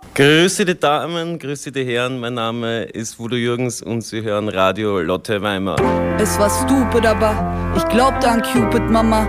Grüße die Damen, grüße die Herren, mein Name ist Udo Jürgens und Sie hören Radio Lotte Weimar. Es war stupid, aber ich glaubte an Cupid, Mama.